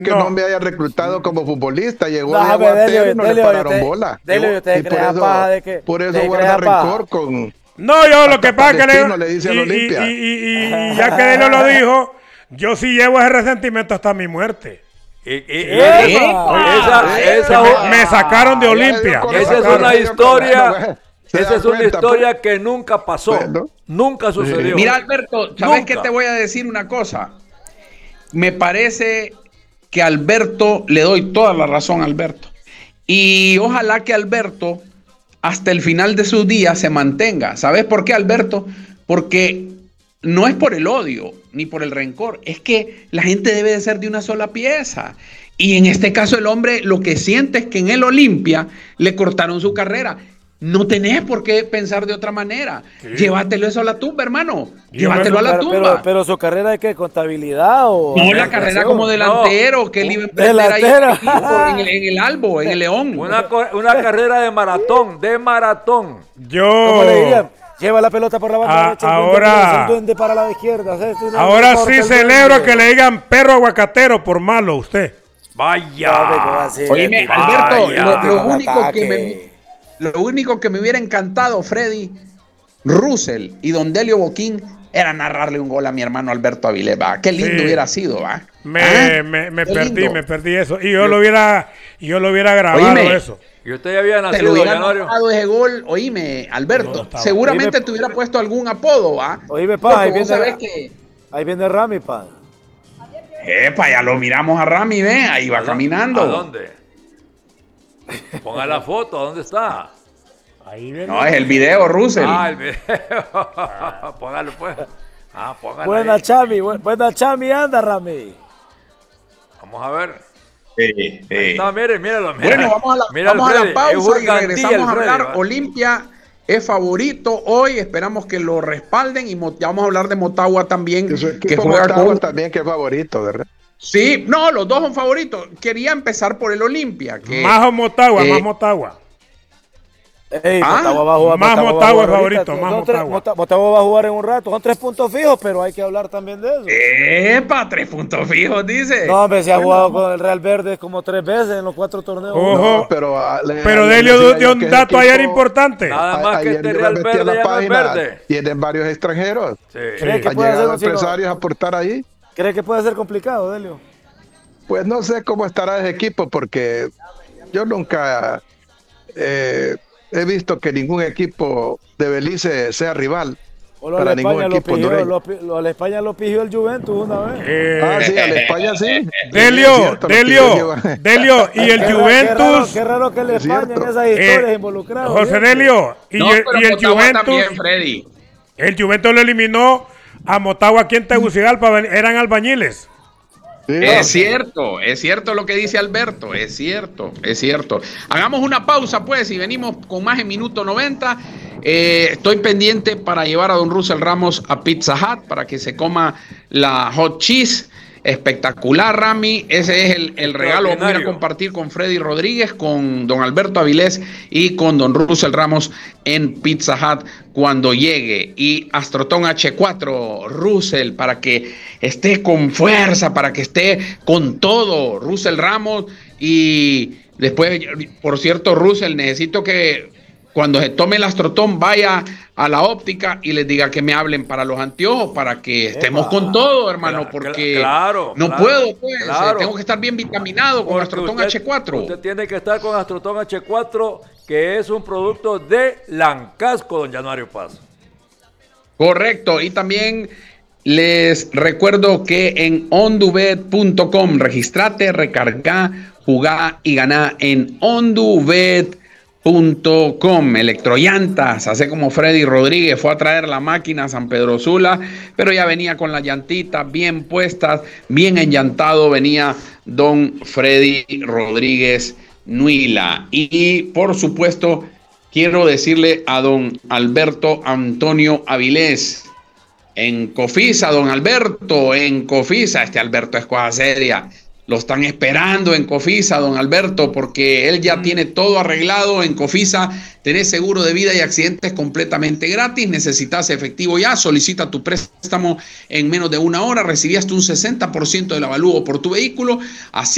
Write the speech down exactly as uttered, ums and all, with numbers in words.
que no, no me haya reclutado como futbolista. Llegó no, de aguatero y no Delio, le pararon te, bola. Delio, y, y por eso, de que, por eso guarda rencor con... No, yo lo que pasa es que le, le dice y, a Olimpia. Y, y, y, y ya que Delio lo dijo, yo sí llevo ese resentimiento hasta mi muerte. Y, y, y esa, esa, esa, me, me sacaron de Olimpia. Esa es una historia, esa es una historia que nunca pasó, bueno, nunca sucedió. Mira, Alberto, ¿sabes qué te voy a decir una cosa? Me parece que Alberto, le doy toda la razón a Alberto. Y ojalá que Alberto, hasta el final de sus días, se mantenga. ¿Sabes por qué, Alberto? Porque no es por el odio ni por el rencor, es que la gente debe de ser de una sola pieza. Y en este caso el hombre lo que siente es que en el Olimpia le cortaron su carrera. No tenés por qué pensar de otra manera. Sí. Llévatelo eso a la tumba, hermano. Sí, Llévatelo a la tumba. Pero, pero su carrera de qué, contabilidad o... No, la carrera como delantero, no, que él iba a emprender ahí en el, en el Albo, en el León. Una, una carrera de maratón, de maratón. Yo... ¿Cómo le dirían? Lleva la pelota por la banda a, derecha. Ahora, el duende para la izquierda. ¿Sabes? Ahora sí celebro que le digan perro aguacatero por malo usted. Vaya. Oíme, Alberto, lo, lo único que me... Lo único que me hubiera encantado, Freddy, Russell y Don Delio Boquín, era narrarle un gol a mi hermano Alberto Avilés, ¿va? Qué lindo sí. hubiera sido, ¿va? Me, ¿Ah? me, me perdí, lindo. me perdí eso. Y yo lo hubiera, yo lo hubiera grabado. Oíme, eso. Y usted ya había nacido, te lo hubiera narrado ese gol, oíme, Alberto. No, seguramente oíme, te hubiera puesto algún apodo, ¿va? Oíme, pa, ahí viene, que... ahí viene Rami, pa. Epa, ya lo miramos a Rami, ve, ahí va caminando. ¿A dónde? Ponga la foto, ¿dónde está? Ahí no, es el video, Russell. Ah, el video. Póngalo, pues. Ah, póngalo. Buena, ahí. Chami, buena, Chami, anda, Rami. Vamos a ver. Sí, sí. No, mire, míralo, míralo. Bueno, vamos a la, mira vamos a la pausa y regresamos a hablar. Freddy, Olimpia es favorito hoy, esperamos que lo respalden y ya vamos a hablar de Motagua también. Que, que juega Motagua con... también que es favorito, ¿verdad? Sí, no, los dos son favoritos. Quería empezar por el Olimpia. Que, más Motagua, eh, más Motagua. Ey, ¿Ah? Motagua va a jugar, más Motagua Motagua es favorito, más Motagua. Motagua. Motagua va a jugar en un rato. Son tres puntos fijos, pero hay que hablar también de eso. Epa, tres puntos fijos, dice. No, hombre, se ha jugado bueno, con el Real Verde como tres veces en los cuatro torneos. Ojo, no, pero le, pero Delio dio un dato ayer importante. Nada más que este Real Verde ya no es verde. Tienen varios extranjeros. Sí. ¿Cree que Han puede llegado hacer empresarios a aportar ahí? ¿Cree que puede ser complicado, Delio? Pues no sé cómo estará ese equipo porque yo nunca eh, he visto que ningún equipo de Belice sea rival o para ningún equipo hondureño. Lo, lo, a la España lo pidió el Juventus una vez. Eh, ah, sí, a la España sí. Delio, cierto, Delio, Delio, y el qué Juventus. Qué raro, qué raro que la España en esas historias eh, involucradas. José Delio, y, no, el, y el Juventus. También, Freddy. El Juventus lo eliminó a Motagua aquí en Tegucigalpa, eran albañiles. Sí, es no. cierto, es cierto lo que dice Alberto, es cierto, es cierto. Hagamos una pausa pues y venimos con más en minuto noventa. Eh, estoy pendiente para llevar a don Russell Ramos a Pizza Hut para que se coma la hot cheese. Espectacular, Rami. Ese es el, el regalo que voy a compartir con Freddy Rodríguez, con don Alberto Avilés y con don Russell Ramos en Pizza Hut cuando llegue. Y Astrotón H cuatro, Russell, para que esté con fuerza, para que esté con todo, Russell Ramos. Y después, por cierto, Russell, necesito que cuando se tome el Astrotón vaya a la óptica y les diga que me hablen para los anteojos, para que estemos Epa. con todo, hermano, porque claro, no claro, puedo, pues, claro. tengo que estar bien vitaminado con Astrotón usted, H cuatro. Usted tiene que estar con Astrotón H cuatro, que es un producto de Lancasco, don Januario Paz. Correcto, y también les recuerdo que en ondubet punto com registrate, recarga, jugá y ganá en ondubet punto com. Electrollantas, hace como Freddy Rodríguez fue a traer la máquina a San Pedro Sula, pero ya venía con las llantitas bien puestas, bien enllantado venía don Freddy Rodríguez Nuila. Y, y por supuesto quiero decirle a don Alberto Antonio Avilés, en Cofisa, don Alberto, en Cofisa, este Alberto es cosa seria. Lo están esperando en Cofisa, don Alberto, porque él ya tiene todo arreglado en Cofisa. Tenés seguro de vida y accidentes completamente gratis. Necesitas efectivo ya. Solicita tu préstamo en menos de una hora. Recibí hasta un sesenta por ciento del avalúo por tu vehículo. Así